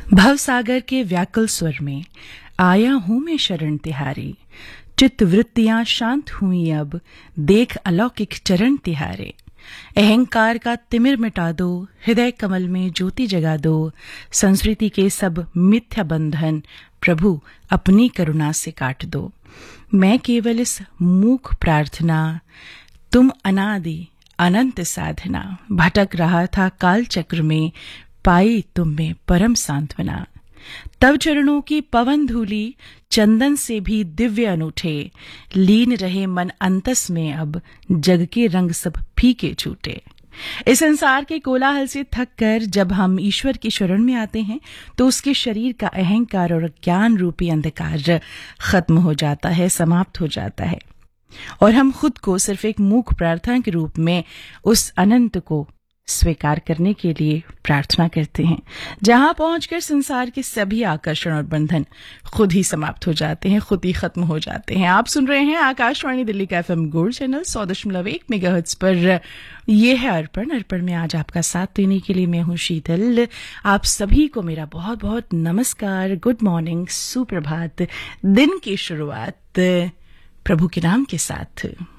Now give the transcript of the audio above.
भवसागर के व्याकुल स्वर में आया हूं मैं शरण तिहारी। चित्त वृत्तियां शांत हुई अब, देख अलौकिक चरण तिहारे। अहंकार का तिमिर मिटा दो, हृदय कमल में ज्योति जगा दो। संस्कृति के सब मिथ्या बंधन प्रभु अपनी करुणा से काट दो। मैं केवल इस मूक प्रार्थना, तुम अनादि अनंत साधना। भटक रहा था काल चक्र में, पाई तुम में परम सांत्वना। तब चरणों की पवन धूली, चंदन से भी दिव्य अनूठे। लीन रहे मन अंतस में अब, जग के रंग सब फीके छूटे। इस संसार के कोलाहल से थक कर जब हम ईश्वर की शरण में आते हैं तो उसके शरीर का अहंकार और ज्ञान रूपी अंधकार खत्म हो जाता है, समाप्त हो जाता है, और हम खुद को सिर्फ एक मूक प्रार्थना के रूप में उस अनंत को स्वीकार करने के लिए प्रार्थना करते हैं, जहां पहुंचकर संसार के सभी आकर्षण और बंधन खुद ही समाप्त हो जाते हैं, खुद ही खत्म हो जाते हैं। आप सुन रहे हैं आकाशवाणी दिल्ली का FM गोल्ड चैनल 100.1 मेगाहर्ट्ज पर। ये है अर्पण में आज आपका साथ देने के लिए मैं हूं शीतल। आप सभी को मेरा बहुत बहुत नमस्कार, गुड मॉर्निंग, सुप्रभात। दिन की शुरुआत प्रभु के नाम के साथ।